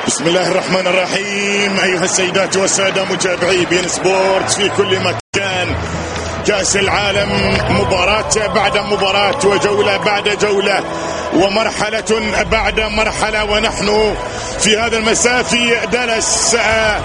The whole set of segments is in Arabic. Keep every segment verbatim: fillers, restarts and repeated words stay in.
بسم الله الرحمن الرحيم. أيها السيدات والسادة متابعي بي إن سبورت في كل مكان، كأس العالم مباراة بعد مباراة وجولة بعد جولة ومرحلة بعد مرحلة، ونحن في هذا المساء في دالاس،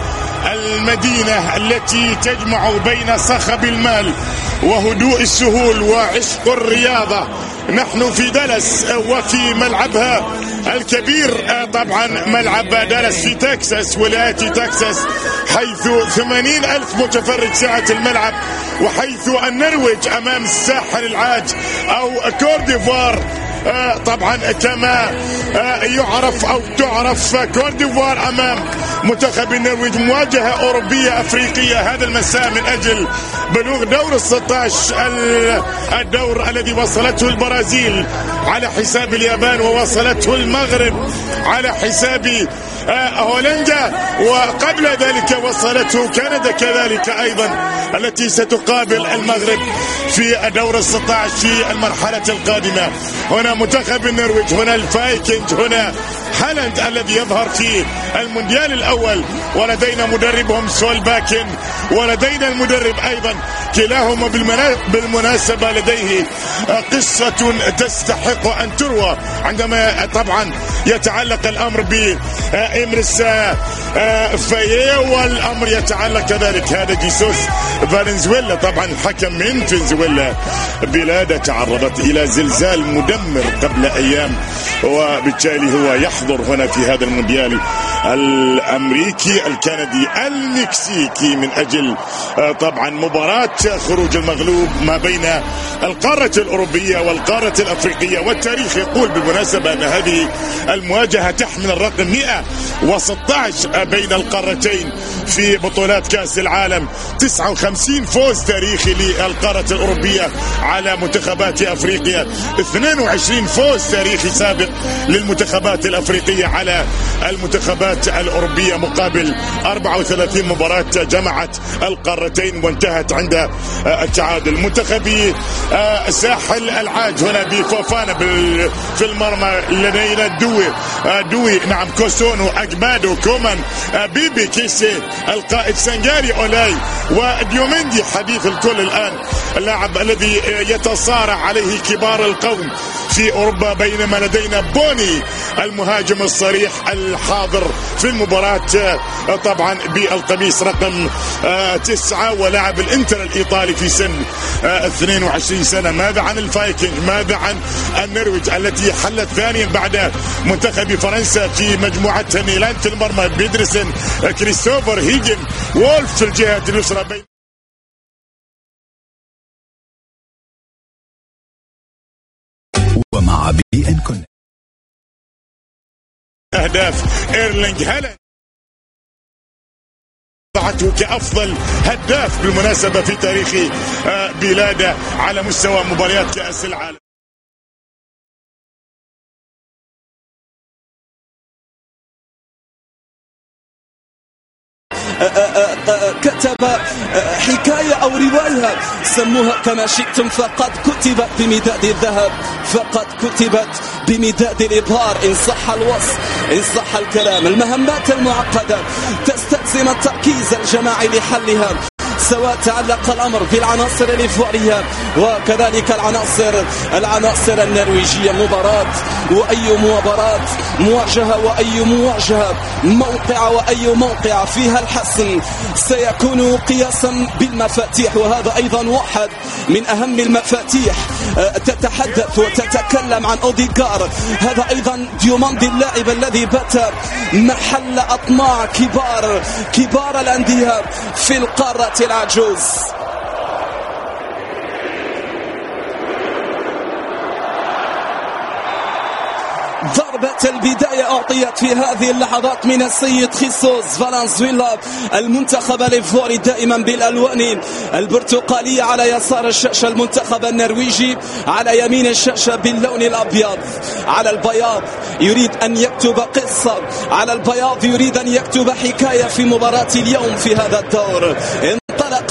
المدينة التي تجمع بين صخب المال وهدوء السهول وعشق الرياضة. نحن في دالاس وفي ملعبها الكبير، طبعا ملعب دالاس في تكساس، ولاية تكساس، حيث ثمانين ألف متفرج سعة الملعب، وحيث النرويج أمام الساحل العاج أو كورديفوار آه طبعا كما آه يعرف أو تعرف كورديفوار أمام منتخب النرويج. مواجهة أوروبية أفريقية هذا المساء من أجل بلوغ دور الستة عشر، الدور الذي وصلته البرازيل على حساب اليابان، ووصلته المغرب على حساب آه هولندا، وقبل ذلك وصلته كندا كذلك أيضا التي ستقابل المغرب في دور الستة عشر في المرحلة القادمة. هنا منتخب النرويج، هنا الفايكنج، هنا هالاند الذي يظهر في المونديال الأول، ولدينا مدربهم سول باكن، ولدينا المدرب أيضا، كلاهما بالمناسبة لديه قصة تستحق أن تروى عندما طبعا يتعلق الأمر بإمرس فايه، والأمر يتعلق كذلك هذا جيسوس فنزويلا، طبعا حكم من فنزويلا، بلاد تعرضت إلى زلزال مدمر قبل أيام، وبالتالي هو يحضر هنا في هذا المونديال الأمريكي الكندي المكسيكي من أجل طبعا مباراة خروج المغلوب ما بين القارة الأوروبية والقارة الأفريقية. والتاريخ يقول بالمناسبة أن هذه المواجهة تحمل الرقم مئة وستة عشر بين القارتين في بطولات كأس العالم، تسعة وخمسين فوز تاريخي للقارة الأوروبية على منتخبات أفريقيا، اثنين وعشرين فوز تاريخي سابق للمنتخبات الأفريقية على المنتخبات الأوروبية، مقابل أربعة وثلاثين مباراة جمعت القارتين وانتهت عند التعادل. منتخبي ساحل العاج هنا بفوفانا في المرمى، لدينا دوي دوي نعم كوسونو أجبادو كومان بيبي كيسي القائد سنغاري أولاي وديوميندي حديث الكل الآن، اللاعب الذي يتصارع عليه كبار القوم في أوروبا، بينما لدينا بوني المهاجم الصريح الحاضر في المباراة طبعا بالقميص رقم تسعة، ولاعب الانتر الإيطالي في سن اثنين وعشرين سنة. ماذا عن الفايكنج؟ ماذا عن النرويج التي حلت ثانيا بعد منتخب فرنسا في مجموعتها؟ ميلان في المرمى، بيدرسن، كريستوفر هيجن، وولف في الجهة اليسرى. بين ومع بي إن كونكت أهداف إيرلينغ هالاند ضعته كأفضل هداف بالمناسبة في تاريخ بلاده على مستوى مباريات كأس العالم. كتب حكاية أو رواية، سموها كما شئتم، فقد كتبت بمداد الذهب، فقد كتبت بمداد الإبهار إن صح الوصف، إن صح الكلام. المهمات المعقدة تستلزم التركيز الجماعي لحلها، سواء تعلق الأمر بالعناصر الإيفوارية وكذلك العناصر العناصر النرويجية. مباراة وأي مباراة، مواجهة وأي مواجهة، موقع وأي موقع فيها الحسم سيكون قياسا بالمفاتيح، وهذا أيضا واحد من أهم المفاتيح. تتحدث وتتكلم عن أوديغار، هذا أيضا ديوماندي اللاعب الذي بات محل أطماع كبار كبار الأندية في القارة العجوز. ضربة البداية أعطيت في هذه اللحظات من السيد خيسوس فالنزويلا. المنتخب الإيفواري دائما بالألوان البرتقالية على يسار الشاشة، المنتخب النرويجي على يمين الشاشة باللون الأبيض. على البياض يريد أن يكتب قصة، على البياض يريد أن يكتب حكاية في مباراة اليوم في هذا الدور. انطلق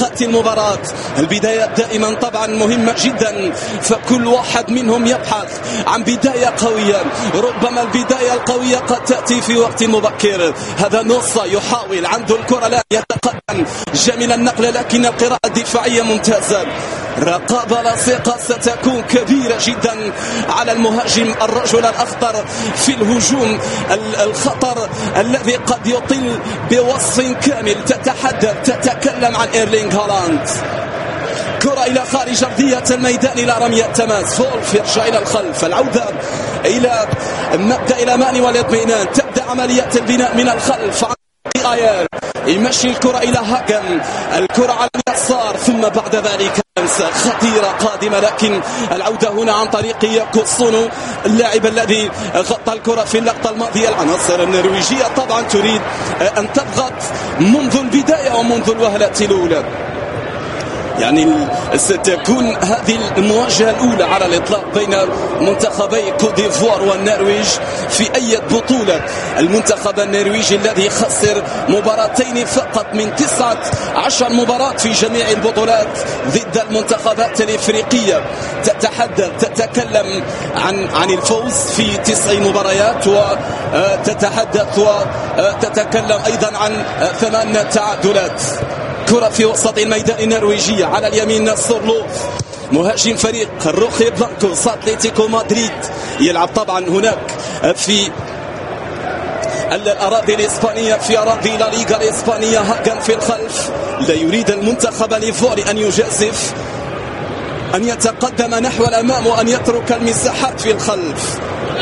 دقائق المباراة. البداية دائما طبعا مهمة جدا، فكل واحد منهم يبحث عن بداية قوية. ربما البداية القوية قد تأتي في وقت مبكر. هذا نوصا يحاول، عنده الكرة لا يتقدم، جميل النقل لكن القراءة الدفاعية ممتازة. رقابة لاصقة ستكون كبيرة جدا على المهاجم الرجل الأخطر في الهجوم، الخطر الذي قد يطل بوصف كامل. تتحدث تتكلم عن إيرلينغ هالاند. كرة إلى خارج أرضية الميدان إلى رمية تماس. فولف يرجع إلى الخلف، العودة إلى مبدأ إلى ماني والاطمئنان. تبدأ عملية البناء من الخلف. آير يمشي الكرة إلى هاجن، الكرة على اليسار، ثم بعد ذلك خطيرة قادمة، لكن العودة هنا عن طريق ياكوسونو اللاعب الذي غطى الكرة في اللقطة الماضية. العناصر النرويجية طبعا تريد أن تضغط منذ البداية ومنذ الوهلة الأولى. يعني ستكون هذه المواجهة الأولى على الإطلاق بين منتخبي كوت ديفوار والنرويج في أي بطولة. المنتخب النرويجي الذي خسر مباراتين فقط من تسعة عشر مباراة في جميع البطولات ضد المنتخبات الإفريقية. تتحدث تتكلم عن عن الفوز في تسع مباريات، وتتحدث وتتكلم أيضا عن ثمان تعادلات. كرة في وسط الميدان النرويجية، على اليمين سورلوف مهاجم فريق روخي بلانكوس أتلتيكو مدريد، يلعب طبعا هناك في الأراضي الإسبانية، في أراضي لا ليغا الإسبانية. هاجن في الخلف، لا يريد المنتخب الإيفواري أن يجازف، أن يتقدم نحو الأمام وأن يترك المساحات في الخلف.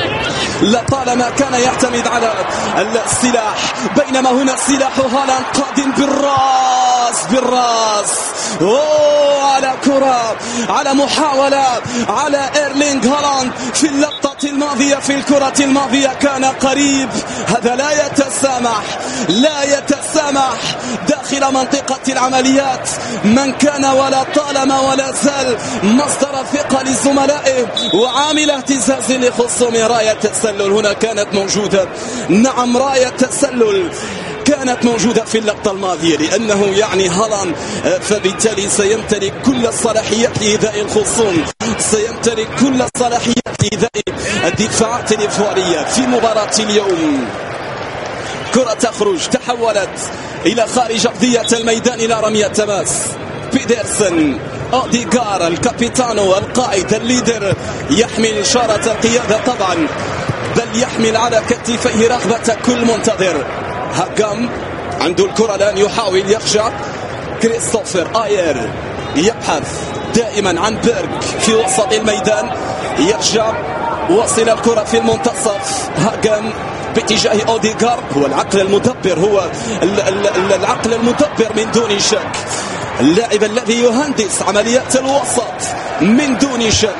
لطالما كان يعتمد على السلاح، بينما هنا سلاح هالاند قادم بالراس بالراس. أوه، على كرة، على محاولة على إيرلينغ هالاند في اللقطة الماضية، في الكرة الماضية كان قريب. هذا لا يتسامح، لا يتسامح داخل منطقة العمليات. من كان ولا طالما ولا زال مصدر ثقة لزملائه وعامل اهتزاز لخصومه. راية تسلل هنا كانت موجودة، نعم راية تسلل كانت موجودة في اللقطة الماضية، لأنه يعني هالاند فبالتالي سيمتلك كل الصلاحيات لإيذاء الخصوم، سيمتلك كل الصلاحيات لإيذاء الدفاعات الإيفوارية في مباراة اليوم. كرة تخرج، تحولت إلى خارج أرضية الميدان إلى رمية تماس. بيدرسن، أوديغار الكابيتانو القائد الليدر يحمل شارة القيادة طبعا، بل يحمل على كتفيه رغبة كل منتظر. هاجم عنده الكرة الآن، يحاول يخشع. كريستوفر آير يبحث دائما عن بيرك في وسط الميدان، يرجع، وصل الكرة في المنتصف. هاجم باتجاه أوديغار، هو العقل المدبر، هو العقل المدبر من دون شك، اللاعب الذي يهندس عمليات الوسط من دون شك.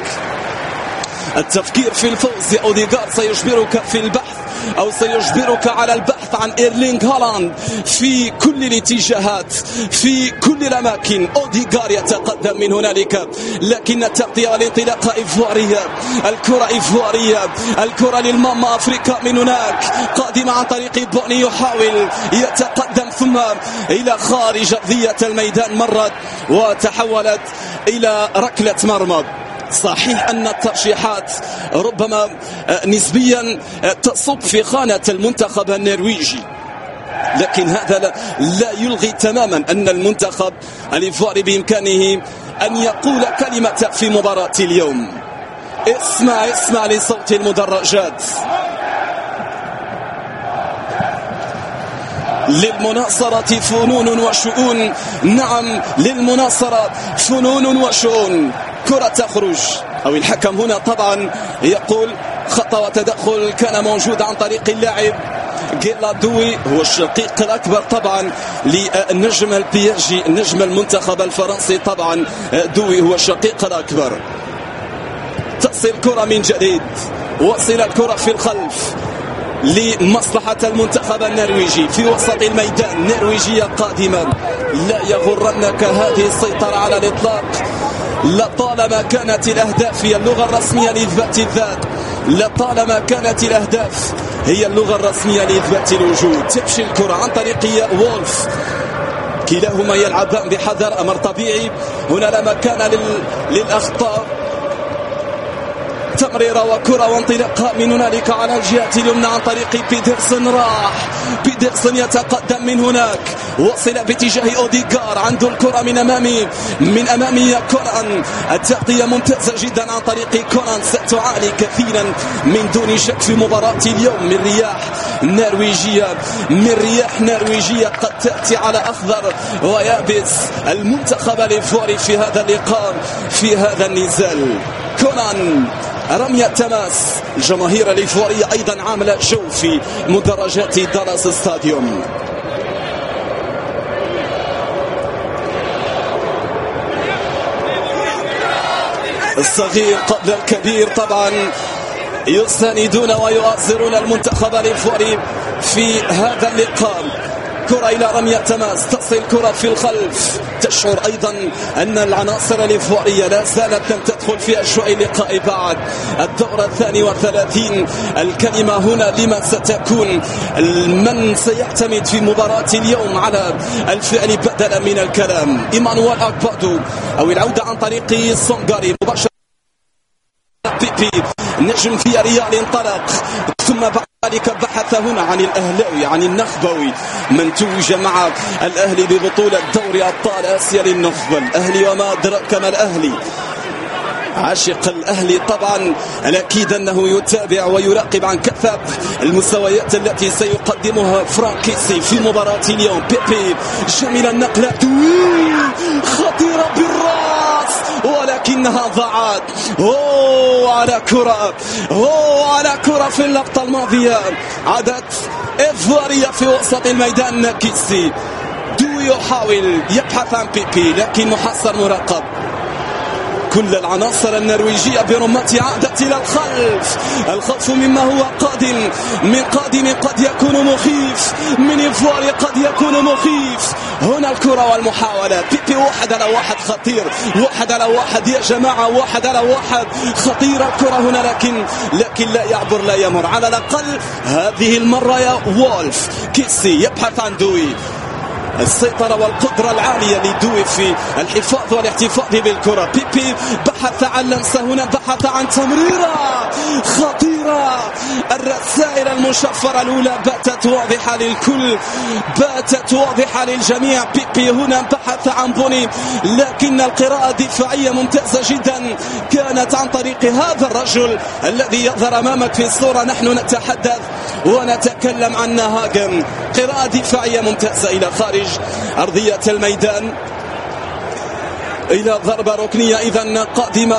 التفكير في الفوز يا أوديغار سيجبرك في البحث، أو سيجبرك على البحث عن إيرلينغ هالاند في كل الاتجاهات، في كل الأماكن. أوديغار يتقدم من هنالك، لكن التغطية والانطلاقة إيفوارية، الكرة إيفوارية، الكرة للماما أفريقيا من هناك، قادمة عن طريق بوني، يحاول يتقدم ثم إلى خارج أرضية الميدان، مرت وتحولت إلى ركلة مرمى. صحيح أن الترشيحات ربما نسبيا تصب في خانة المنتخب النرويجي، لكن هذا لا يلغي تماما أن المنتخب الإيفواري بإمكانه أن يقول كلمة في مباراة اليوم. اسمع اسمع لصوت المدرجات. للمناصرة فنون وشؤون، نعم للمناصرة فنون وشؤون. كرة تخرج، أو الحكم هنا طبعا يقول خطأ وتدخل كان موجود عن طريق اللاعب جيلا دوي، هو الشقيق الأكبر طبعا للنجم البياجي، نجم المنتخب الفرنسي. طبعا دوي هو الشقيق الأكبر. تصل كرة من جديد، وصل الكرة في الخلف لمصلحة المنتخب النرويجي في وسط الميدان. نرويجية قادمة، لا يغرنك هذه السيطرة على الإطلاق. لطالما كانت الأهداف هي اللغة الرسمية لإثبات الذات، لطالما كانت الأهداف هي اللغة الرسمية لإثبات الوجود. تمشي الكرة عن طريق وولف، كلاهما يلعبان بحذر، أمر طبيعي. هنا لا مكان لل... للأخطاء. تمريرة وكرة وانطلاقها من هنالك على الجهة اليمنى عن طريق بيدرسون. راح بيدرسون يتقدم من هناك، وصل باتجاه أوديغار، عنده الكرة من أمامي من أمامي كوران. التغطية ممتازة جدا عن طريق كوران، ستعاني كثيرا من دون شك في مباراة اليوم من رياح نرويجية من رياح نرويجية قد تأتي على أخضر ويابس المنتخب الإيفواري في هذا اللقاء في هذا النزال. كوران رمية تماس. الجماهير الإيفوارية أيضا عاملة جو في مدرجات دالاس ستاديوم. الصغير قبل الكبير طبعا يساندون ويؤثرون المنتخب الإيفواري في هذا اللقاء. كرة إلى رمية تماس، تصل كرة في الخلف. تشعر أيضا أن العناصر الإيفوارية لا زالت لم تدخل في أجواء اللقاء بعد الدورة الثاني والثلاثين. الكلمة هنا لما ستكون، من سيعتمد في مباراة اليوم على الفعل بدلا من الكلام. إيمانويل أكبادو أو العودة عن طريق سونغاري مباشرة. بيبي نجم في ريال انطلق، ثم بعد ذلك بحث هنا عن الأهلاوي عن النخبوي من توج مع الأهلي ببطولة دوري أبطال آسيا للنخبة. الأهلي وما أدراك ما الأهلي، عاشق الأهلي طبعا. الأكيد أنه يتابع ويراقب عن كثب المستويات التي سيقدمها فرانكيسي في مباراة اليوم. بيبي جميل النقلة، خطيرة بالراس ولكنها ضاعت. أوه على كرة، أوه على كرة في اللقطة الماضية عادت إيفوارية في وسط الميدان. كيسي دو يحاول يبحث عن بيبي لكن محصر مراقب. كل العناصر النرويجية برمتها عادت إلى الخلف. الخوف مما هو قادم من قادم قد يكون مخيف، من إيفواري قد يكون مخيف. هنا الكرة والمحاولة. بيبي واحد على واحد خطير، واحد على واحد يا جماعة، واحد على واحد خطيرة الكرة هنا، لكن لكن لا يعبر لا يمر. على الأقل هذه المرة يا وولف. كيسي يبحث عن دوي، السيطرة والقدرة العالية لدوي في الحفاظ والاحتفاظ بالكرة. بيبي بحث عن لمسة هنا، بحث عن تمريرة خطيرة. الرسائل المشفرة الأولى باتت واضحة للكل، باتت واضحة للجميع. بيبي هنا بحث عن بوني، لكن القراءة الدفاعية ممتازة جدا كانت عن طريق هذا الرجل الذي يظهر أمامك في الصورة. نحن نتحدث ونتكلم عن نهاجن. قراءة دفاعية ممتازة إلى خارج أرضية الميدان، إلى ضربة ركنية إذن قادمة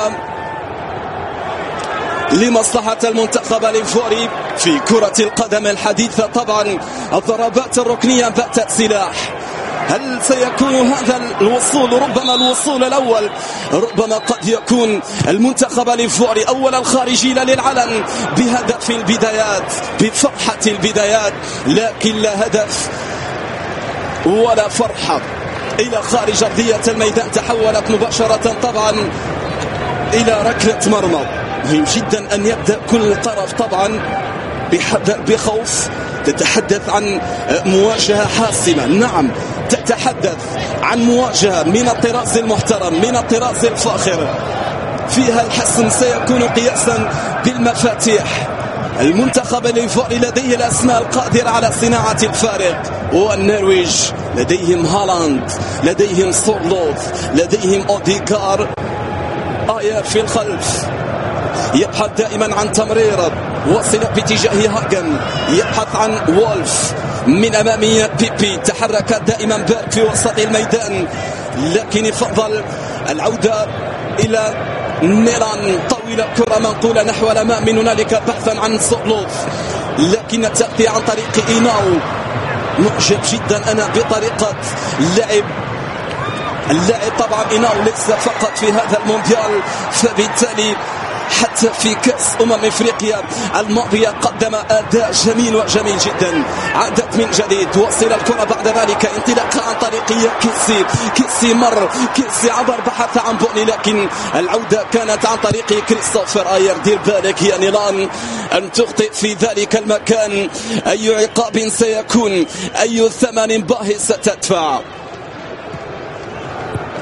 لمصلحة المنتخب الإيفواري في كرة القدم الحديثة. طبعا الضربات الركنية باتت سلاح. هل سيكون هذا الوصول ربما الوصول الأول؟ ربما قد يكون المنتخب الإيفواري أول الخارجين للعلن بهدف البدايات، بفرحة البدايات، لكن لا هدف ولا فرحة. إلى خارج أرضية الميدان تحولت مباشرة طبعا إلى ركلة مرمى. مهم جدا أن يبدأ كل طرف طبعا بخوف. تتحدث عن مواجهة حاسمة، نعم تتحدث عن مواجهة من الطراز المحترم، من الطراز الفاخر، فيها الحسم سيكون قياسا بالمفاتيح. المنتخب الإيفواري لديه الأسماء القادرة على صناعة الفارق، والنرويج لديهم هالاند، لديهم سورلوث، لديهم أوديغار. آية في الخلف يبحث دائما عن تمرير، وصل باتجاه هاجن، يبحث عن وولف من أمامية بيبي. تحرك دائما باك في وسط الميدان، لكن يفضل العودة إلى ميلان. طويلة كرة منقولة نحو الأمام من هنالك بحثا عن سورلوث، لكن التغطية عن طريق إيناو. معجب جدا أنا بطريقة اللعب اللاعب طبعا إيناو، ليس فقط في هذا المونديال، فبالتالي حتى في كأس أمم إفريقيا الماضية قدم أداء جميل وجميل جدا. عادت من جديد، وصل الكرة بعد ذلك انطلاقا عن طريق كيسي. كيسي مر، كيسي عبر، بحث عن بوني، لكن العودة كانت عن طريق كريستوفر آير. دير بالك يا نيلان أن تخطئ في ذلك المكان. أي عقاب سيكون، أي ثمن باهظ ستدفع.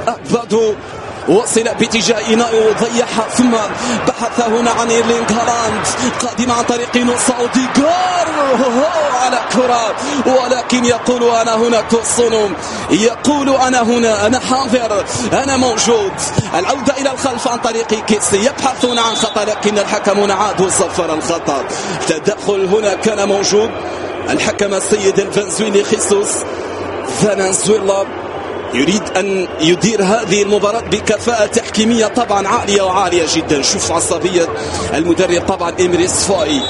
أكبادو وصل باتجاه إيناو ضيعها ثم بحث هنا عن إيرلينغ هالاند قادم عن طريق نص أوديغار على كرة ولكن يقول أنا هنا كوسونو يقول أنا هنا أنا حاضر أنا موجود. العودة إلى الخلف عن طريق كيسي يبحثون عن خطأ لكن الحكم هنا عاد وصفر الخطأ. تدخل هنا كان موجود الحكم السيد الفنزويلي خيسوس فنزويلا يريد أن يدير هذه المباراة بكفاءة تحكيمية طبعا عالية وعالية جدا. شوف عصبية المدرب طبعا إمريس فاي.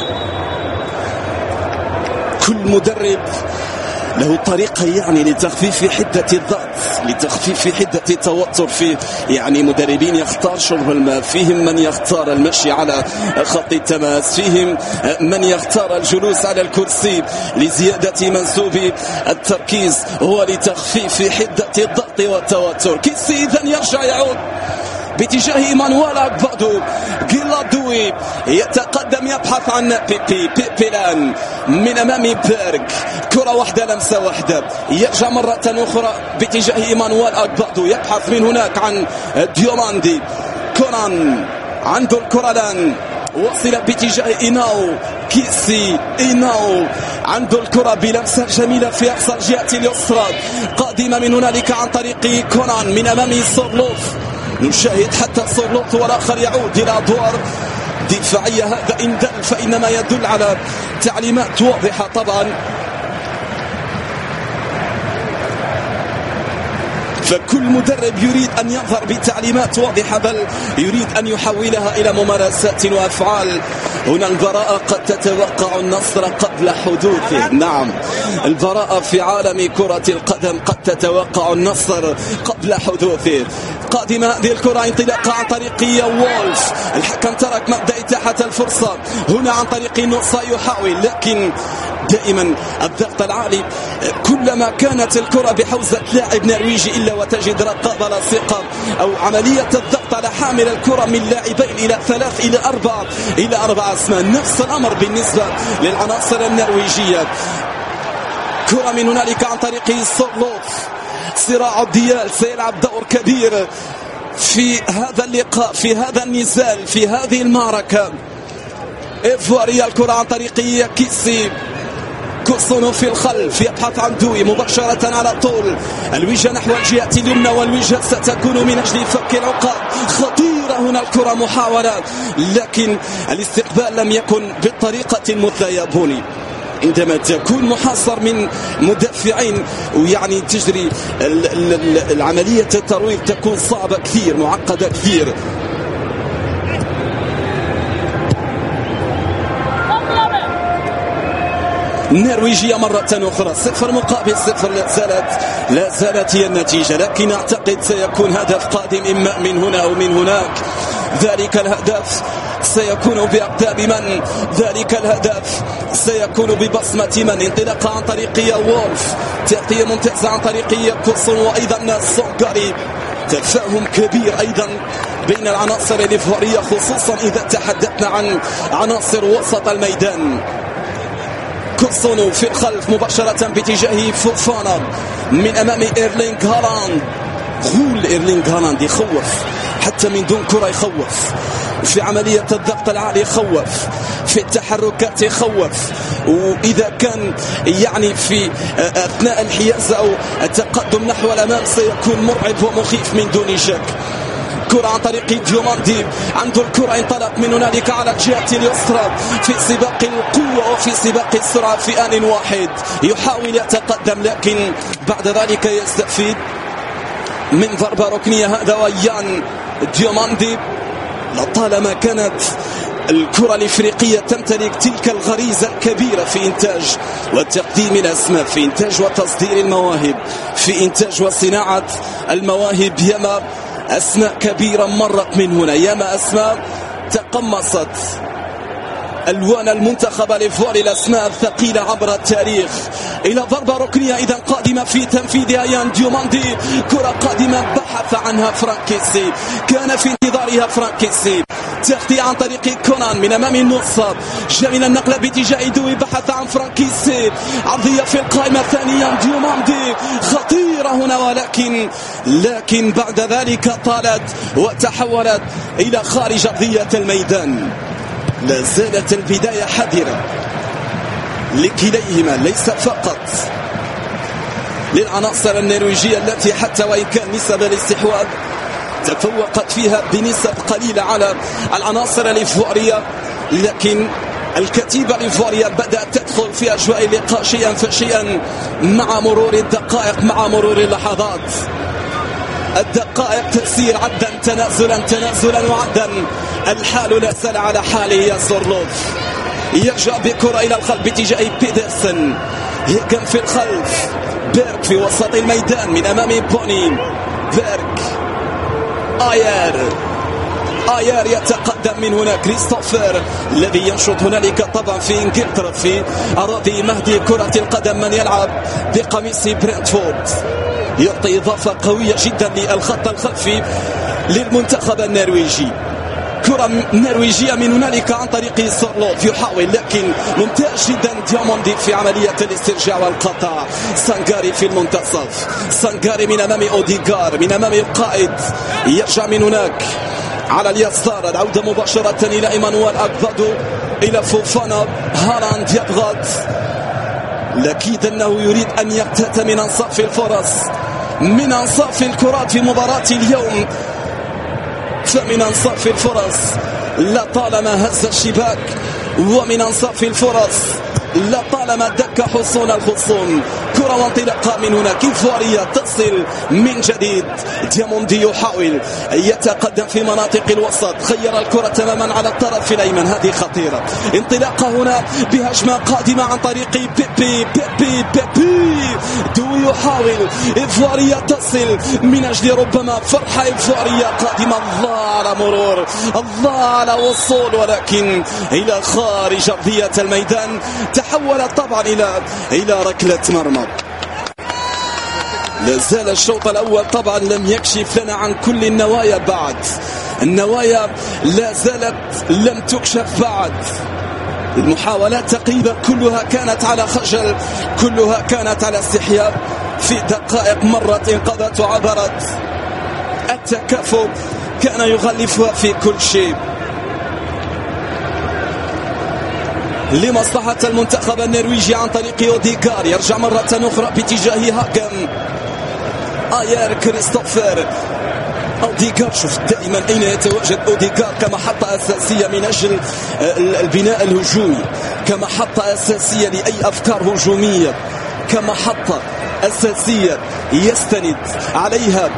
كل مدرب له طريقة يعني لتخفيف حدة الضغط لتخفيف حدة التوتر. في يعني مدربين يختار شرب الماء فيهم من يختار المشي على خط التماس فيهم من يختار الجلوس على الكرسي لزيادة منسوب التركيز ولتخفيف حدة الضغط والتوتر. كيسي إذن يرجع يعود باتجاه إيمانويل أكبادو. جيلادوي يتقدم يبحث عن بيبي بيبيلان من أمام بيرغ. كرة واحدة لمسة واحدة يرجع مرة أخرى باتجاه إيمانويل أكبادو يبحث من هناك عن ديوماندي. كونان عنده الكرة الآن وصل باتجاه إيناو كيسي. إيناو عنده الكرة بلمسة جميلة في أقصى الجهة اليسرى قادمة من هنالك عن طريق كونان من أمام سورلوف. نشاهد حتى سورلوف والآخر يعود إلى أدوار دفاعية. هذا إن دل فإنما يدل على تعليمات واضحة طبعا. فكل مدرب يريد أن يظهر بتعليمات واضحة بل يريد أن يحولها إلى ممارسات وأفعال. هنا البراءة قد تتوقع النصر قبل حدوثه. نعم البراءة في عالم كرة القدم قد تتوقع النصر قبل حدوثه. قادمة هذه الكرة انطلاقة عن طريق وولف. الحكم ترك مبدأ إتاحة الفرصة هنا عن طريق نصا يحاول لكن دائما الضغط العالي كلما كانت الكرة بحوزة لاعب نرويجي إلا وتجد رقابة لاصقة أو عملية الضغط على حامل الكرة من لاعبين إلى ثلاث إلى أربعة إلى أربعة أسمان. نفس الأمر بالنسبة للعناصر النرويجية. كرة من هنالك عن طريق سورلوف. صراع الديال سيلعب دور كبير في هذا اللقاء في هذا النزال في هذه المعركة. إيفواريا الكرة عن طريق كيسي. كوسونو في الخلف يبحث عن دوي مباشرة على طول الوجهة نحو الجهة اليمنى والوجهة ستكون من أجل فك العقاب. خطيرة هنا الكرة محاولة لكن الاستقبال لم يكن بالطريقة المثلى يا بوني. عندما تكون محاصر من مدافعين ويعني تجري العملية الترويض تكون صعبة كثير معقدة كثير. النرويجية مرة أخرى صفر مقابل صفر. لا زالت لا زالت هي النتيجة لكن أعتقد سيكون هدف قادم إما من هنا أو من هناك. ذلك الهدف سيكون بأقدام من؟ ذلك الهدف سيكون ببصمة من؟ انطلاقة عن طريق وولف تغطية ممتازة عن طريق كوسون وأيضا سونغاري. تفاهم كبير أيضا بين العناصر الإيفوارية خصوصا إذا تحدثنا عن عناصر وسط الميدان. كوسونو في الخلف مباشرة باتجاه فوفانا من أمام إيرلينغ هالاند. غول إيرلينغ هالاند يخوف حتى من دون كرة يخوف في عملية الضغط العالي يخوف في التحركات يخوف وإذا كان يعني في أثناء الحيازة أو التقدم نحو الأمام سيكون مرعب ومخيف من دون شك. كرة عن طريق ديوماندي عنده الكرة انطلق من هنالك على الجهة اليسرى في سباق القوة وفي سباق السرعة في آن واحد يحاول يتقدم لكن بعد ذلك يستفيد من ضربة ركنية. هذا ويان ديوماندي. لطالما كانت الكرة الإفريقية تمتلك تلك الغريزة الكبيرة في إنتاج وتقديم الأسماء في إنتاج وتصدير المواهب في إنتاج وصناعة المواهب. ياما أسماء كبيرة مرت من هنا ياما أسماء تقمصت ألوان المنتخب الإيفواري الأسماء الثقيلة عبر التاريخ. إلى ضربة ركنية إذا قادمة في تنفيذها يان ديوماندي. كرة قادمة بحث عنها فرانكيسي، كان في انتظارها فرانكيسي. تغطية عن طريق كونان من أمام النص، جميل النقلة باتجاه دوي، بحث عن فرانكيسي، عرضية في القائمة الثانية ديوماندي خطيرة هنا، ولكن لكن بعد ذلك طالت وتحولت إلى خارج أرضية الميدان. لا زالت البداية حذرة لكليهما، ليس فقط للعناصر النرويجية التي حتى وإن كان نسب الاستحواذ تفوقت فيها بنسب قليلة على العناصر الإيفوارية، لكن الكتيبة الإيفوارية بدأت تدخل في أجواء اللقاء شيئا فشيئا مع مرور الدقائق، مع مرور اللحظات. الدقائق تسير عدا تنازلا تنازلا وعدا. الحال لا زال على حاله يا زورلوف. يرجع بكرة إلى الخلف باتجاه بيدرسن، هيجن في الخلف، بيرك في وسط الميدان من أمام بوني. بيرك، آير آير يتقدم من هنا. كريستوفر الذي ينشط هنالك طبعا في انجلترا في أراضي مهدي كرة القدم، من يلعب بقميص برنتفورد، يعطي إضافة قوية جدا للخط الخلفي للمنتخب النرويجي. كرة نرويجية من هنالك عن طريق سورلوف، يحاول لكن ممتاز جدا دياموندي في عملية الاسترجاع والقطع. سانغاري في المنتصف، سانغاري من أمام أوديغار، من أمام القائد، يرجع من هناك على اليسار. العودة مباشرة إلى إيمانويل أكبادو، إلى فوفانا. هالاند يضغط، لكن أنه يريد أن يقتات من أنصاف الفرص، من أنصاف الكرات في مباراة اليوم. فمن أنصاف الفرص لطالما هز الشباك، ومن أنصاف الفرص لطالما دك حصون الخصوم. كرة وانطلاقة من هنا إيفوارية تصل من جديد. دياموندي يحاول أن يتقدم في مناطق الوسط، خير الكرة تماما على الطرف الأيمن، هذه خطيرة. انطلاقة هنا بهجمة قادمة عن طريق بيبي بيبي بيبي دو يحاول. إيفوارية تصل من أجل ربما فرحة إيفوارية قادمة. الله على مرور، الله على وصول، ولكن إلى خارج أرضية الميدان. تحولت طبعا إلى إلى ركلة مرمى. لازال الشوط الأول طبعا لم يكشف لنا عن كل النوايا بعد، النوايا لا زالت لم تكشف بعد. المحاولات تقريبا كلها كانت على خجل، كلها كانت على استحياء. في دقائق مرت انقضت وعبرت. التكافؤ كان يغلفها في كل شيء لمصلحة المنتخب النرويجي عن طريق أوديغار. يرجع مرة أخرى باتجاه هاجن. آير كريستوفر أوديغار. شوف دائما أين يتواجد أوديغار كمحطة أساسية من أجل البناء الهجومي، كمحطة أساسية لأي أفكار هجومية، كمحطة أساسية يستند عليها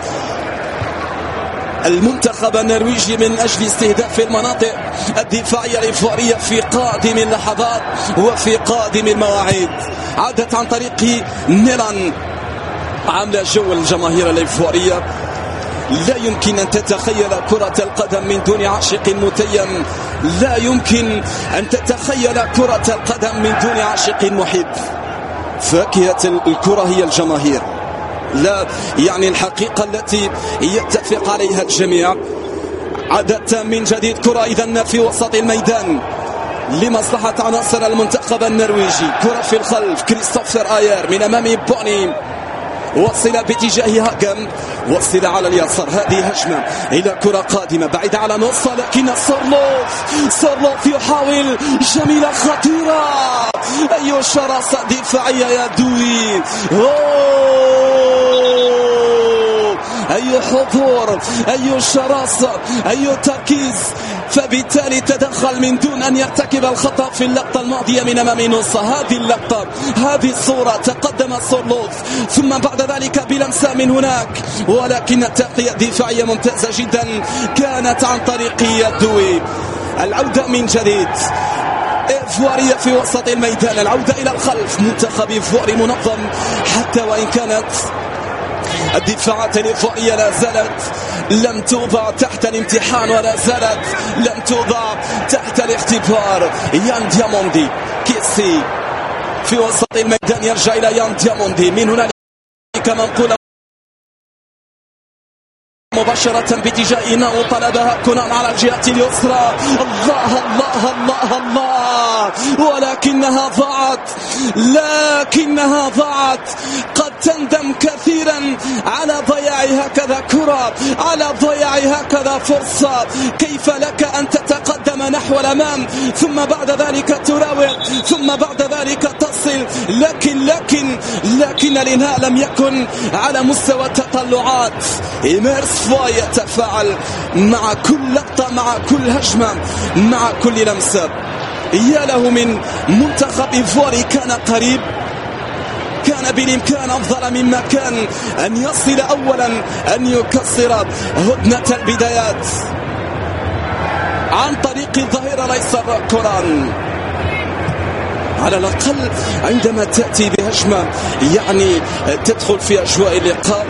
المنتخب النرويجي من أجل استهداف المناطق الدفاعية الإيفوارية في قادم اللحظات وفي قادم المواعيد. عادت عن طريق نيلان، عاملة جو الجماهير الإيفوارية. لا يمكن أن تتخيل كرة القدم من دون عاشق متيم، لا يمكن أن تتخيل كرة القدم من دون عاشق محب. فاكهة الكرة هي الجماهير، لا يعني الحقيقة التي يتفق عليها الجميع. عادت من جديد كرة إذن في وسط الميدان لمصلحة عناصر المنتخب النرويجي. كرة في الخلف، كريستوفر آير من أمام بوني، وصل باتجاه هاجن، وصل على اليسار. هذه هجمة إلى كرة قادمة بعيدة على نص، لكن سورلوف سورلوف يحاول، جميلة خطيرة. أي شراسة دفاعية يا دوي، أي حضور، أي شراسة، أي تركيز. فبالتالي تدخل من دون أن يرتكب الخطأ في اللقطة الماضية من أمام نص. هذه اللقطة، هذه الصورة، تقدم سورلوف ثم بعد ذلك بلمسة من هناك، ولكن التغطية الدفاعية ممتازة جدا كانت عن طريق يدوي. العودة من جديد، إيفوارية في وسط الميدان، العودة إلى الخلف. منتخب إيفواري منظم حتى وإن كانت الدفاعات الإيفوارية لا زالت لم توضع تحت الامتحان ولا زالت لم توضع تحت الاختبار. يان دياموندي كيسي في وسط الميدان، يرجع إلى يان دياموندي، من هنالك منقولة مباشرة باتجاه إناو، طلبها كونان على الجهة اليسرى. الله الله الله الله، ولكنها ضاعت، لكنها ضاعت. قد تندم كثيرا على ضياع هكذا كرة، على ضياع هكذا فرصة. كيف لك أن تتقدم نحو الأمام ثم بعد ذلك تراوغ ثم بعد ذلك تصل، لكن لكن لكن الإنهاء لم يكن على مستوى التطلعات. إيميرس فواي يتفاعل مع كل لقطة، مع كل هجمة، مع كل لمسة. يا له من منتخب إيفواري، كان قريب، كان بالإمكان أفضل مما كان أن يصل أولا، أن يكسر هدنة البدايات عن طريق الظهير الأيسر كوران. على الأقل عندما تأتي بهجمة يعني تدخل في أجواء اللقاء.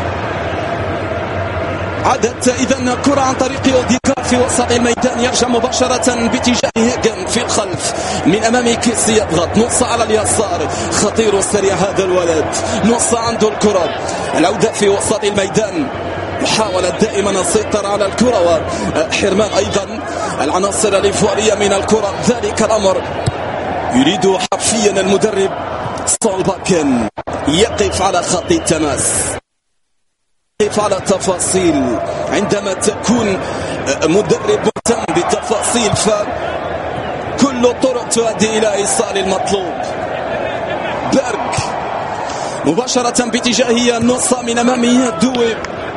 عادت إذن كرة عن طريق أوديغارد في وسط الميدان، يرجع مباشرة باتجاه هيجن في الخلف، من أمام كيسي يضغط، نص على اليسار، خطير وسريع هذا الولد، نص عنده الكرة، العودة في وسط الميدان، محاولة دائما السيطرة على الكرة وحرمان أيضا العناصر الإيفوارية من الكرة. ذلك الأمر يريد حرفيا المدرب سولباكن يقف على خط التماس، يقف على التفاصيل. عندما تكون مدرب مهتم بالتفاصيل فكل الطرق تؤدي إلى إيصال المطلوب. بيرغ مباشرة باتجاهية النص، من أمامية دوي.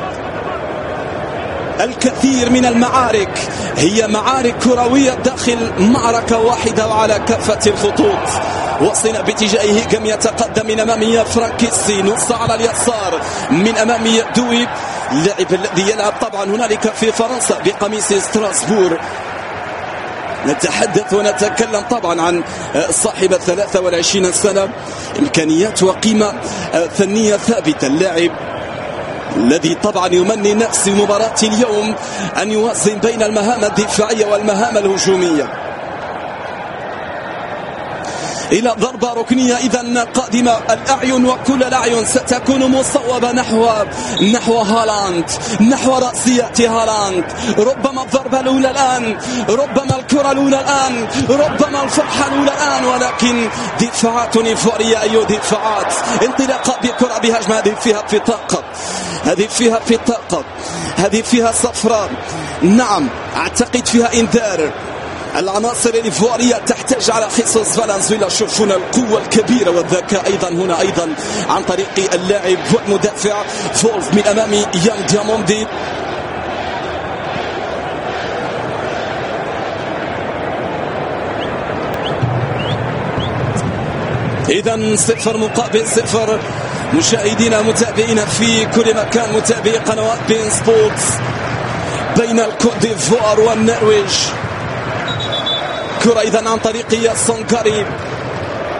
الكثير من المعارك هي معارك كروية داخل معركة واحدة وعلى كافة الخطوط. وصل باتجاه هيجم، يتقدم من أمامية فرانكيسي، نص على اليسار من أمامية دوي، اللاعب الذي يلعب طبعا هنالك في فرنسا بقميص ستراسبور. نتحدث ونتكلم طبعا عن صاحب الثلاثة والعشرين سنة، إمكانيات وقيمة فنية ثابتة، اللاعب الذي طبعا يمني نفس مباراة اليوم أن يوازن بين المهام الدفاعية والمهام الهجومية. إلى ضربة ركنية إذن قادمة، الأعين وكل الأعين ستكون مصوبة نحو نحو هالاند، نحو رأسية هالاند. ربما الضربة الأولى الآن، ربما الكرة الأولى الآن، ربما الفرحة الأولى الآن، ولكن دفاعات إيفوارية. أي دفاعات! انطلاقة بكرة بهجمة، هذه فيها في طاقة، هذه فيها في طاقة، هذه فيها صفراء، نعم أعتقد فيها إنذار. العناصر الإيفوارية تحتاج على خصوص فالنزويلا. شوفون القوة الكبيرة والذكاء أيضا هنا، أيضا عن طريق اللاعب والمدافع فولف من أمام يان دياموندي. إذن صفر مقابل صفر. مشاهدينا متابعين في كل مكان، متابعي قنوات بين سبورتس، بين الكوت ديفوار والنرويج. كرة إذن عن طريق ياسون كاري.